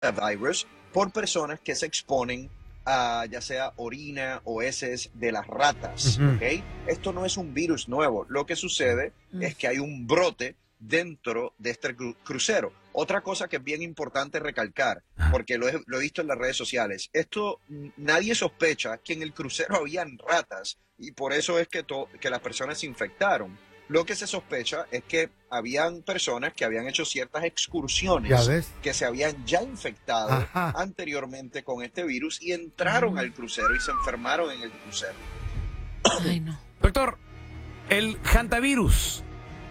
hantavirus por personas que se exponen a ya sea orina o heces de las ratas, ¿ok? Esto no es un virus nuevo. Lo que sucede es que hay un brote dentro de este crucero. Otra cosa que es bien importante recalcar, porque lo he visto en las redes sociales, nadie sospecha que en el crucero habían ratas y por eso es que las personas se infectaron. Lo que se sospecha es que habían personas que habían hecho ciertas excursiones que se habían ya infectado anteriormente con este virus y entraron al crucero y se enfermaron en el crucero. Ay, no. Doctor, el hantavirus,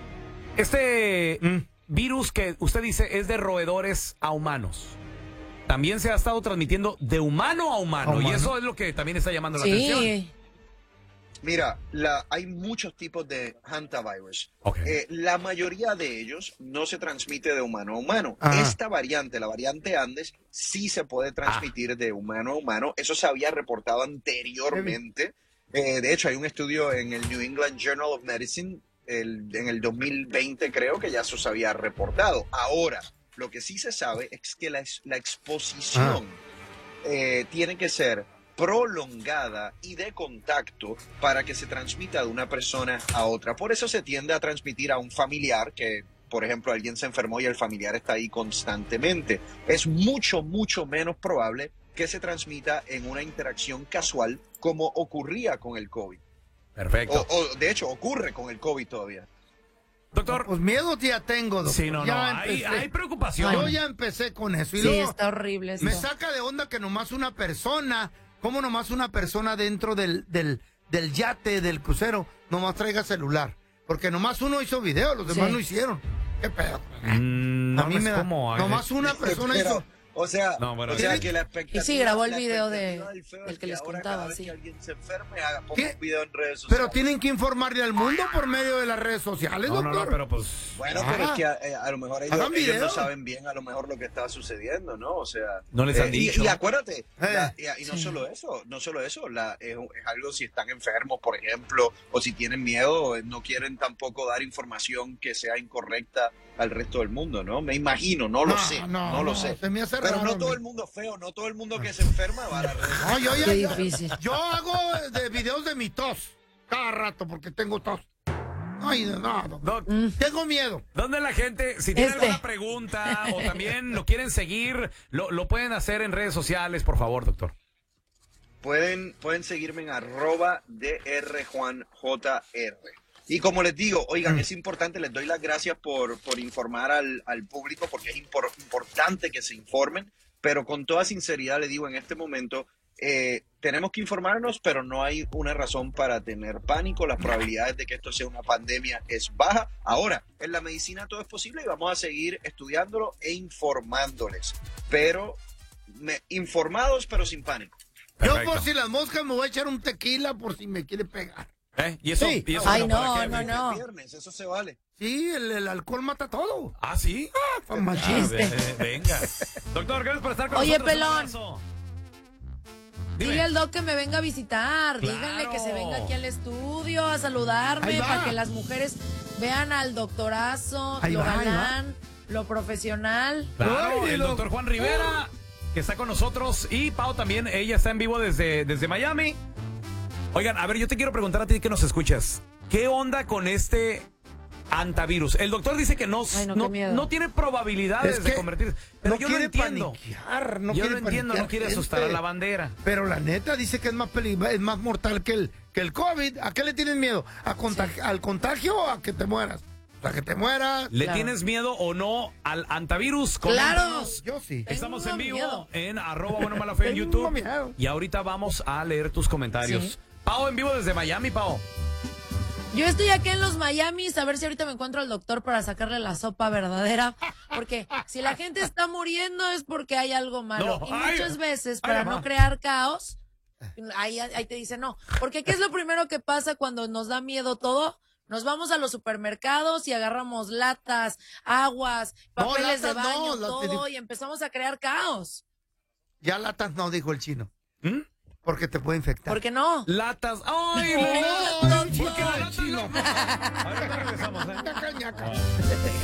virus que usted dice es de roedores a humanos, también se ha estado transmitiendo de humano a humano. Y eso es lo que también está llamando la atención. Mira, hay muchos tipos de hantavirus. La mayoría de ellos no se transmite de humano a humano. Esta variante, la variante Andes, sí se puede transmitir de humano a humano. Eso se había reportado anteriormente. De hecho, hay un estudio en el New England Journal of Medicine en el 2020, creo que ya eso se había reportado. Ahora, lo que sí se sabe es que la exposición tiene que ser prolongada y de contacto para que se transmita de una persona a otra. Por eso se tiende a transmitir a un familiar que, por ejemplo, alguien se enfermó y el familiar está ahí constantemente. Es mucho, mucho menos probable que se transmita en una interacción casual como ocurría con el COVID. Perfecto. O de hecho, ocurre con el COVID todavía. Doctor. Pues miedo ya tengo, doctor. Sí, no, hay preocupación. Yo ya empecé con eso. Y sí, luego está horrible eso. Me saca de onda que nomás una persona, ¿cómo nomás una persona dentro del yate, del crucero, nomás traiga celular? Porque nomás uno hizo video, los demás no hicieron. ¿Qué pedo? A mí me da. Nomás una persona hizo. O sea, que la expectativa... Y sí, grabó el video del que les ahora contaba, cada vez sí. que alguien se enferme, ponga un video en redes sociales. Pero tienen que informarle al mundo por medio de las redes sociales, doctor. No, pero pues... Bueno, pero es que a lo mejor ellos no saben bien a lo mejor lo que está sucediendo, ¿no? O sea... No les han dicho. Y acuérdate, y no solo eso, es algo si están enfermos, por ejemplo, o si tienen miedo, no quieren tampoco dar información que sea incorrecta al resto del mundo, ¿no? Me imagino, no lo sé. Se me hace Pero raro, no todo el mundo feo, no todo el mundo que se enferma va a la red. No, Qué difícil. Yo hago videos de mi tos cada rato porque tengo tos. Ay, no. Tengo miedo. ¿Dónde la gente, si tiene alguna pregunta o también lo quieren seguir, lo pueden hacer en redes sociales, por favor, doctor? Pueden seguirme en @drjuanjr. Y como les digo, oigan, es importante, les doy las gracias por informar al público, porque es importante que se informen, pero con toda sinceridad les digo, en este momento tenemos que informarnos, pero no hay una razón para tener pánico. Las probabilidades de que esto sea una pandemia es baja. Ahora, en la medicina todo es posible y vamos a seguir estudiándolo e informándoles, pero informados pero sin pánico. Perfecto. Yo por si las moscas me voy a echar un tequila por si me quiere pegar. ¿Y eso? Sí. ¿Y eso Ay, para no. El viernes, eso se vale. Sí, el alcohol mata todo. ¿Ah, sí? Venga. Doctor, gracias por estar con Oye, nosotros. pelón. Dile al doc que me venga a visitar. Claro. Díganle que se venga aquí al estudio a saludarme para que las mujeres vean al doctorazo, lo galán, lo profesional. Claro, el doctor Juan Rivera, que está con nosotros, y Pau también, ella está en vivo desde Miami. Oigan, a ver, yo te quiero preguntar a ti que nos escuchas, ¿qué onda con este hantavirus? El doctor dice que no tiene probabilidades de convertirse, pero yo no entiendo. No quiere asustar a la bandera. Pero la neta dice que es más mortal que el COVID. ¿A qué le tienes miedo? ¿Al contagio o a que te mueras? O sea, que te mueras. ¿Le tienes miedo o no al hantavirus? Claro. Yo sí. Estamos en vivo en @buenomalafeo en YouTube. Y ahorita vamos a leer tus comentarios. Sí. Pau en vivo desde Miami, Pau. Yo estoy aquí en los Miamis, a ver si ahorita me encuentro al doctor para sacarle la sopa verdadera, porque si la gente está muriendo es porque hay algo malo. Y muchas veces, para no crear caos, ahí te dicen no. Porque ¿qué es lo primero que pasa cuando nos da miedo todo? Nos vamos a los supermercados y agarramos latas, aguas, papeles de baño, todo, y empezamos a crear caos. Ya latas no, dijo el chino. Porque te puede infectar. ¿Por qué no? Latas. ¡Ay! No, ¿Por qué la lata? chino. Ahorita regresamos, Ñaca, ñaca.